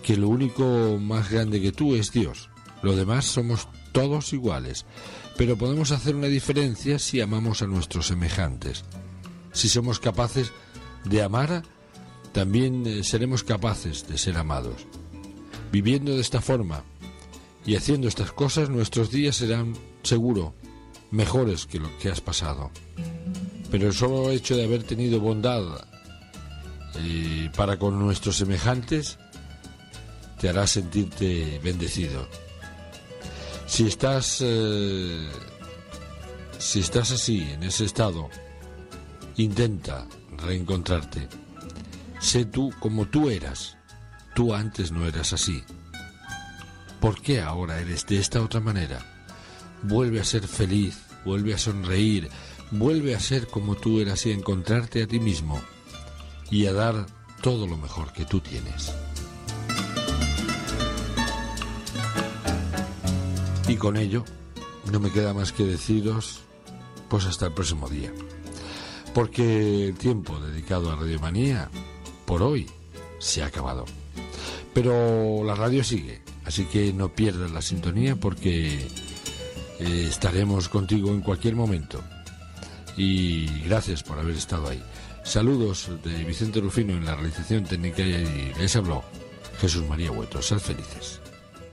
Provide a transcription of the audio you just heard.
que lo único más grande que tú es Dios. Lo demás somos todos iguales, pero podemos hacer una diferencia si amamos a nuestros semejantes. Si somos capaces de amar, también seremos capaces de ser amados. Viviendo de esta forma y haciendo estas cosas, nuestros días serán, seguro, mejores que lo que has pasado. Pero el solo hecho de haber tenido bondad para con nuestros semejantes te hará sentirte bendecido. Si estás así, en ese estado, intenta reencontrarte. Sé tú como tú eras. Tú antes no eras así. ¿Por qué ahora eres de esta otra manera? Vuelve a ser feliz, vuelve a sonreír, vuelve a ser como tú eras y a encontrarte a ti mismo y a dar todo lo mejor que tú tienes. Y con ello no me queda más que deciros pues hasta el próximo día, porque el tiempo dedicado a Radiomanía por hoy se ha acabado, pero la radio sigue, así que no pierdas la sintonía porque estaremos contigo en cualquier momento. Y gracias por haber estado ahí. Saludos de Vicente Rufino en la realización técnica y les habló Jesús María Hueto. Sed felices.